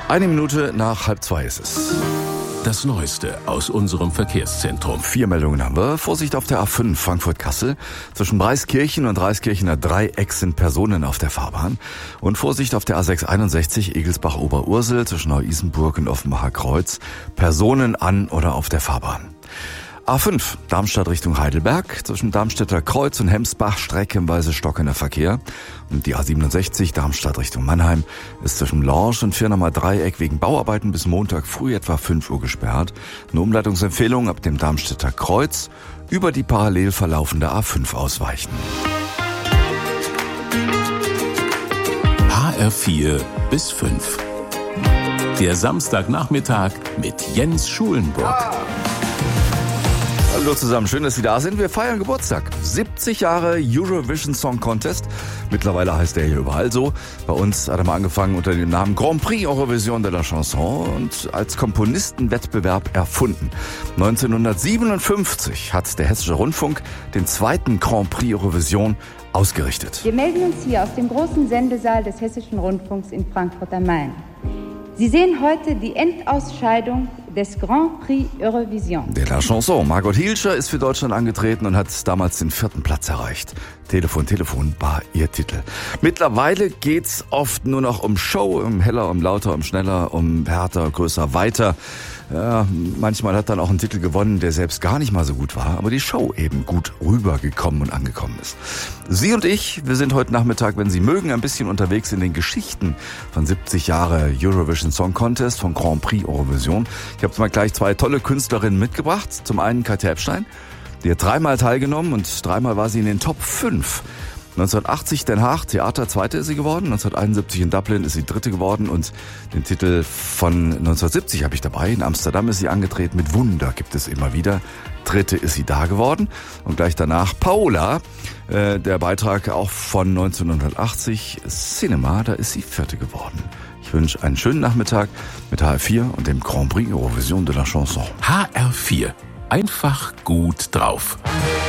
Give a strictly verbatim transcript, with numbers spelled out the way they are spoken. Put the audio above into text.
Eine Minute nach halb zwei ist es. Das Neueste aus unserem Verkehrszentrum. Vier Meldungen haben wir. Vorsicht auf der A fünf Frankfurt-Kassel. Zwischen Reiskirchen und Reiskirchener Dreieck sind Personen auf der Fahrbahn. Und Vorsicht auf der A sechs einundsechzig Egelsbach-Oberursel zwischen Neu-Isenburg und Offenbacher-Kreuz. Personen an oder auf der Fahrbahn. A fünf Darmstadt Richtung Heidelberg. Zwischen Darmstädter Kreuz und Hemsbach streckenweise stockender Verkehr. Und die A siebenundsechzig Darmstadt Richtung Mannheim ist zwischen Lorsch und Firnamer Dreieck wegen Bauarbeiten bis Montag früh etwa fünf Uhr gesperrt. Eine Umleitungsempfehlung ab dem Darmstädter Kreuz über die parallel verlaufende A fünf ausweichen. H R vier bis fünf. Der Samstagnachmittag mit Jens Schulenburg. Hallo zusammen, schön, dass Sie da sind. Wir feiern Geburtstag. siebzig Jahre Eurovision Song Contest. Mittlerweile heißt er hier überall so. Bei uns hat er mal angefangen unter dem Namen Grand Prix Eurovision de la Chanson und als Komponistenwettbewerb erfunden. neunzehnhundertsiebenundfünfzig hat der Hessische Rundfunk den zweiten Grand Prix Eurovision ausgerichtet. Wir melden uns hier aus dem großen Sendesaal des Hessischen Rundfunks in Frankfurt am Main. Sie sehen heute die Endausscheidung des Grand Prix Eurovision. De la Chanson. Margot Hielscher ist für Deutschland angetreten und hat damals den vierten Platz erreicht. Telefon, Telefon war ihr Titel. Mittlerweile geht's oft nur noch um Show, um heller, um lauter, um schneller, um härter, größer, weiter. Ja, manchmal hat dann auch ein Titel gewonnen, der selbst gar nicht mal so gut war, aber die Show eben gut rübergekommen und angekommen ist. Sie und ich, wir sind heute Nachmittag, wenn Sie mögen, ein bisschen unterwegs in den Geschichten von siebzig Jahre Eurovision Song Contest, von Grand Prix Eurovision. Ich habe mal gleich zwei tolle Künstlerinnen mitgebracht. Zum einen Katja Epstein, die hat dreimal teilgenommen und dreimal war sie in den Top fünf. neunzehnhundertachtzig Den Haag, Theater, Zweite ist sie geworden. neunzehnhunderteinundsiebzig in Dublin ist sie Dritte geworden. Und den Titel von neunzehnhundertsiebzig habe ich dabei. In Amsterdam ist sie angetreten mit Wunder gibt es immer wieder. Dritte ist sie da geworden. Und gleich danach Paola, äh, der Beitrag auch von neunzehnhundertachtzig, Cinema, da ist sie Vierte geworden. Ich wünsche einen schönen Nachmittag mit H R vier und dem Grand Prix Eurovision de la Chanson. H R vier. Einfach gut drauf.